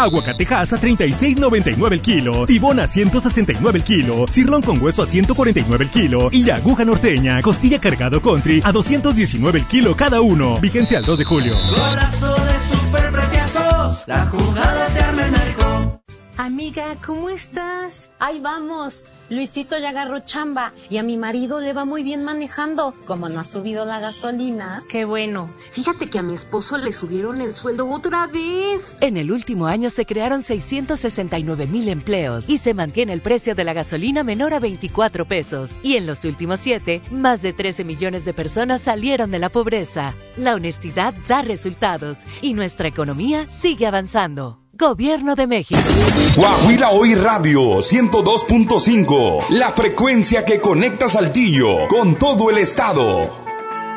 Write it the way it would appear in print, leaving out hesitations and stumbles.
Aguacatejas a $36.99 el kilo. Tibón a $169 el kilo. Cirlón con hueso a $149 el kilo. Y aguja norteña, costilla cargado country a $219 el kilo cada uno. Vigencia al 2 de julio. Golazo de superpreciosos, la jugada se arma en Merco. Amiga, ¿cómo estás? Ahí vamos. Luisito ya agarró chamba y a mi marido le va muy bien manejando. Como no ha subido la gasolina. Qué bueno. Fíjate que a mi esposo le subieron el sueldo otra vez. En el último año se crearon 669,000 empleos y se mantiene el precio de la gasolina menor a 24 pesos. Y en los últimos 7, más de 13 millones de personas salieron de la pobreza. La honestidad da resultados y nuestra economía sigue avanzando. Gobierno de México. Coahuila Hoy Radio 102.5, la frecuencia que conecta Saltillo con todo el estado.